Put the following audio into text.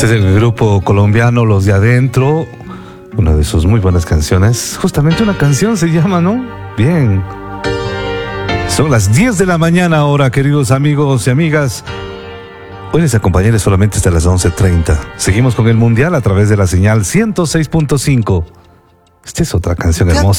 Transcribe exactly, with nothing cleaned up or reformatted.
Este es el grupo colombiano Los de Adentro, una de sus muy buenas canciones. Justamente una canción se llama, ¿no? Bien. Son las diez de la mañana ahora, queridos amigos y amigas. Hoy les acompañaré solamente hasta las once treinta. Seguimos con el Mundial a través de la señal ciento seis punto cinco. Esta es otra canción hermosa.